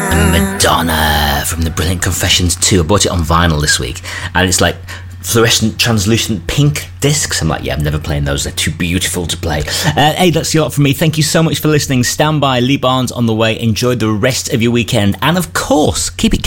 Madonna from the Brilliant Confessions 2. I bought it on vinyl this week, and it's like fluorescent, translucent pink discs. I'm like, yeah, I'm never playing those. They're too beautiful to play. Hey, that's the lot from me. Thank you so much for listening. Stand by, Lee Barnes on the way. Enjoy the rest of your weekend. And of course, keep it